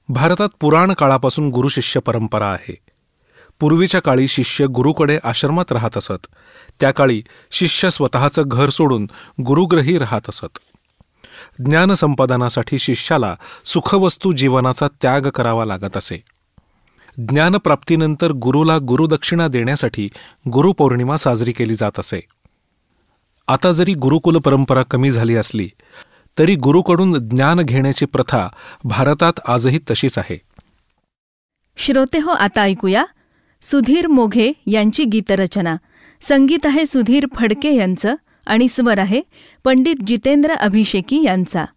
भारतात पुराण काळापासून गुरुशिष्य परंपरा आहे. पूर्वीच्या काळी शिष्य गुरुकडे आश्रमात राहत असत. त्या काळी शिष्य स्वतःचं घर सोडून गुरुग्रही राहत असत. ज्ञानसंपादनासाठी शिष्याला सुखवस्तू जीवनाचा त्याग करावा लागत असे. ज्ञानप्राप्तीनंतर गुरुला गुरुदक्षिणा देण्यासाठी गुरुपौर्णिमा साजरी केली जात असे. आता जरी गुरुकुल परंपरा कमी झाली असली तरी गुरुकडून ज्ञान घेण्याची प्रथा भारतात आजही तशीच आहे. श्रोतेहो, आता ऐकूया सुधीर मोघे यांची गीतरचना. संगीत आहे सुधीर फडके यांचं आणि स्वर आहे पंडित जितेंद्र अभिषेकी यांचा.